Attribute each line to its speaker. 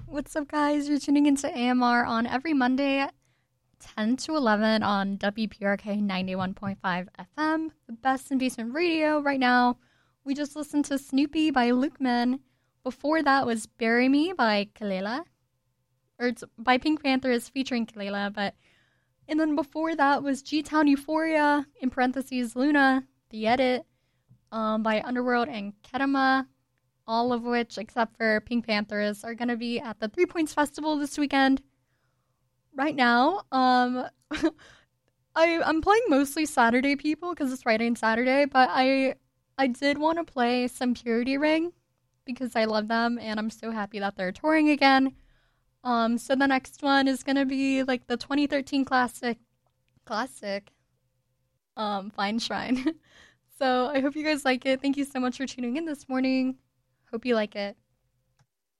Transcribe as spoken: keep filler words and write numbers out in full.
Speaker 1: What's up, guys? You're tuning into A M R on every Monday at ten to eleven on W P R K ninety-one point five F M, the best in basement radio. Right now, we just listened to Snoopy by Luke Men. Before that was Bury Me by Kelela. Or it's by Pink Panthers featuring Kelela. But, and then before that was G-Town Euphoria, in parentheses, Luna, The Edit, um, by Underworld and Kedama. All of which, except for Pink Panthers, are going to be at the Three Points Festival this weekend. Right now, um, I, I'm playing mostly Saturday people because it's Friday and Saturday, but I I did want to play some Purity Ring because I love them and I'm so happy that they're touring again. Um, so the next one is going to be like the twenty thirteen classic, classic, um, Fine Shrine. So I hope you guys like it. Thank you so much for tuning in this morning. Hope you like it.